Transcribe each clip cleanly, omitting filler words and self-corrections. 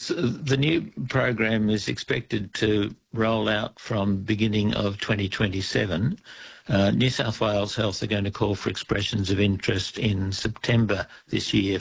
So the new program is expected to roll out from beginning of 2027. New South Wales Health are going to call for expressions of interest in September this year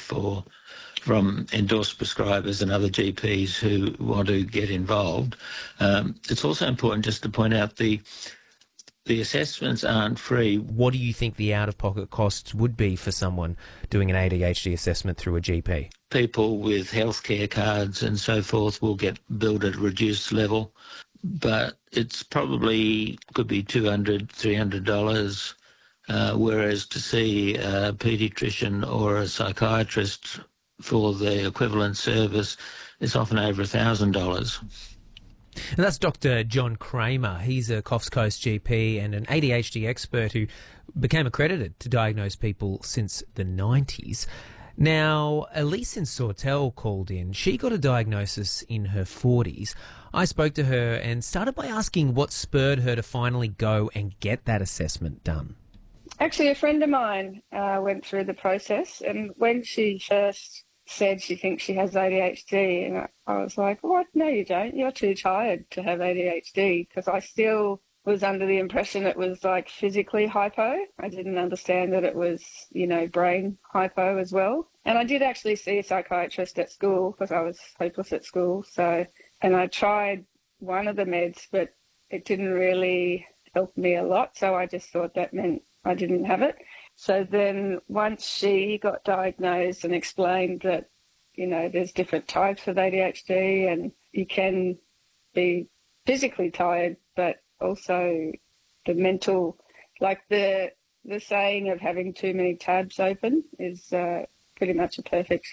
from endorsed prescribers and other GPs who want to get involved. It's also important just to point out the assessments aren't free. What do you think the out-of-pocket costs would be for someone doing an ADHD assessment through a GP? People with healthcare cards and so forth will get billed at a reduced level, but it's probably could be $200, $300, whereas to see a paediatrician or a psychiatrist for the equivalent service is often over $1,000. And that's Dr. John Kramer. He's a Coffs Coast GP and an ADHD expert who became accredited to diagnose people since the 90s. Now, Elise in Sawtell called in. She got a diagnosis in her 40s. I spoke to her and started by asking what spurred her to finally go and get that assessment done. Actually, a friend of mine went through the process, and when she first said she thinks she has ADHD, and I was like, what? No, you don't. You're too tired to have ADHD, because I still was under the impression it was like physically hypo. I didn't understand that it was, brain hypo as well. And I did actually see a psychiatrist at school because I was hopeless at school. And I tried one of the meds, but it didn't really help me a lot. So I just thought that meant I didn't have it. So then once she got diagnosed and explained that, there's different types of ADHD and you can be physically tired, but also the mental, like the saying of having too many tabs open is pretty much a perfect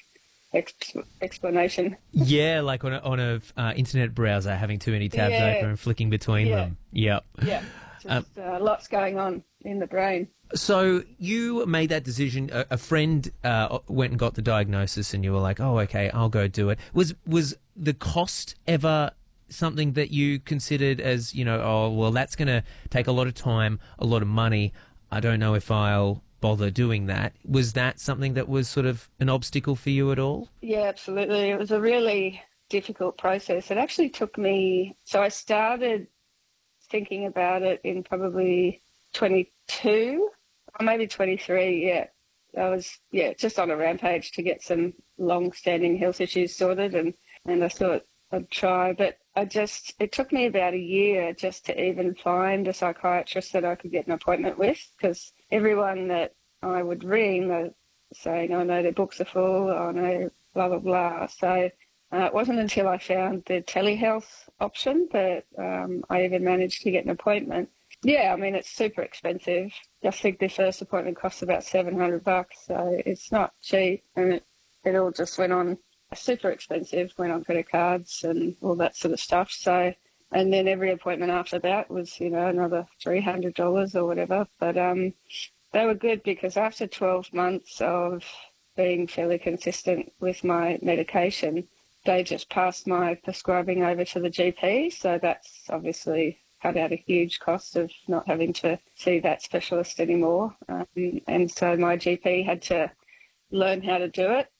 explanation. Yeah, like on a internet browser, having too many tabs open and flicking between them. Yep. Yeah, just lots going on in the brain. So you made that decision. A friend went and got the diagnosis, and you were like, "Oh, okay, I'll go do it." Was the cost ever something that you considered as, oh, well, that's going to take a lot of time, a lot of money. I don't know if I'll bother doing that. Was that something that was sort of an obstacle for you at all? Yeah, absolutely. It was a really difficult process. It actually took me, so I started thinking about it in probably 22 or maybe 23, yeah. I was, just on a rampage to get some long-standing health issues sorted, and I thought I'd try, but it took me about a year just to even find a psychiatrist that I could get an appointment with, because everyone that I would ring, they're saying, oh no, their books are full, oh no, blah, blah, blah. So it wasn't until I found the telehealth option that I even managed to get an appointment. Yeah, I mean, it's super expensive. I think the first appointment costs about $700, so it's not cheap, and it all just went on super expensive, went on credit cards and all that sort of stuff. So, and then every appointment after that was, another $300 or whatever. But they were good because after 12 months of being fairly consistent with my medication, they just passed my prescribing over to the GP. So that's obviously cut out a huge cost of not having to see that specialist anymore. And so my GP had to learn how to do it,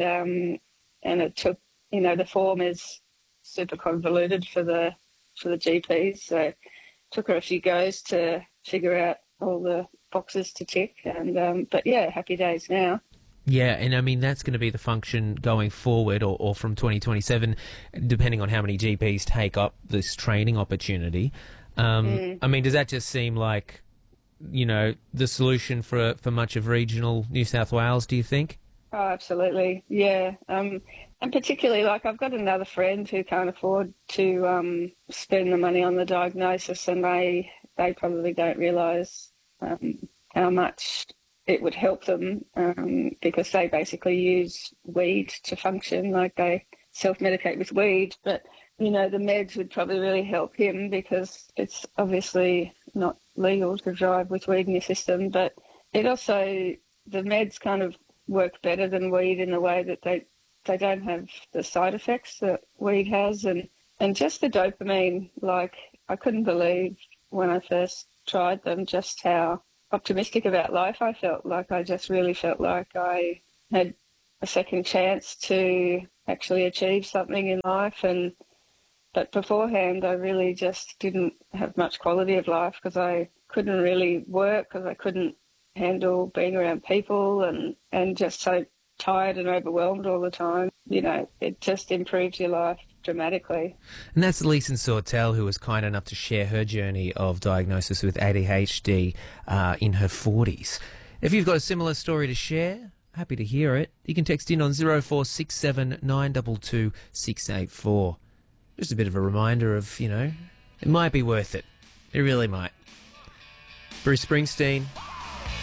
and it took, the form is super convoluted for the GPs, so it took her a few goes to figure out all the boxes to tick, and but yeah, happy days now. Yeah, and I mean, that's going to be the function going forward, or from 2027, depending on how many GPs take up this training opportunity. I mean, does that just seem like, the solution for much of regional New South Wales, do you think? Oh, absolutely, yeah. And particularly, I've got another friend who can't afford to spend the money on the diagnosis, and they probably don't realise how much it would help them, because they basically use weed to function, like they self-medicate with weed. But, the meds would probably really help him because it's obviously not legal to drive with weed in your system. But it also, the meds kind of work better than weed in the way that they don't have the side effects that weed has. And just the dopamine, I couldn't believe when I first tried them just how optimistic about life I felt. I just really felt like I had a second chance to actually achieve something in life. But beforehand, I really just didn't have much quality of life because I couldn't really work because I couldn't handle being around people and just so tired and overwhelmed all the time. You know, it just improves your life dramatically. And that's Leeson Sawtell, who was kind enough to share her journey of diagnosis with ADHD in her 40s. If you've got a similar story to share, happy to hear it. You can text in on 0467 922 684. Just a bit of a reminder of, you know, it might be worth it. It really might. Bruce Springsteen,